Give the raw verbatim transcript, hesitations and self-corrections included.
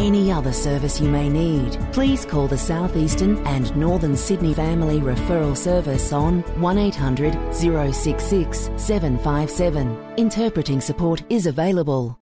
any other service you may need, please call the South Eastern and Northern Sydney Family Referral Service on one eight hundred, zero six six, seven five seven. Interpreting support is available.